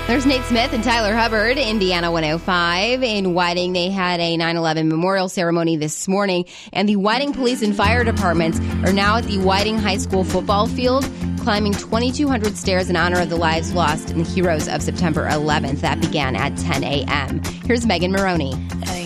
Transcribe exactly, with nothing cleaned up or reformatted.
There's Nate Smith and Tyler Hubbard, Indiana one oh five. In Whiting, they had a nine eleven memorial ceremony this morning, and the Whiting Police and Fire Departments are now at the Whiting High School football field, climbing twenty-two hundred stairs in honor of the lives lost in the heroes of September eleventh. That began at ten a.m. Here's Megan Maroney.